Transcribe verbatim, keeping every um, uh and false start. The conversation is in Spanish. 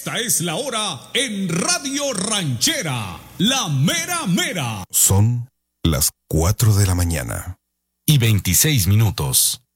Esta es la hora en Radio Ranchera, la mera mera. Son las cuatro de la mañana. Y veintiséis minutos.